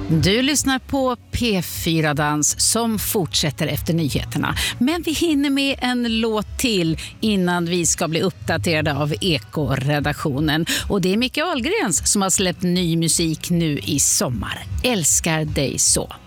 Du lyssnar på P4 Dans som fortsätter efter nyheterna. Men vi hinner med en låt till innan vi ska bli uppdaterade av Eko-redaktionen. Och det är Micke Ahlgrens som har släppt ny musik nu i sommar. Älskar dig så.